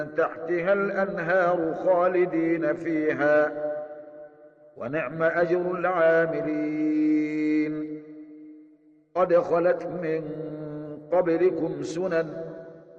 تحتها الأنهار خالدين فيها ونعم أجر العاملين. قد خلت من قبلكم سنن